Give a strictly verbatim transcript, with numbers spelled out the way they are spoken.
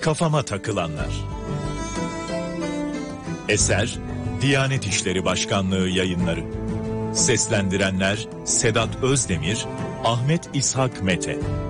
Kafama takılanlar. Eser Diyanet İşleri Başkanlığı Yayınları. Seslendirenler Sedat Özdemir, Ahmet İshak Mete.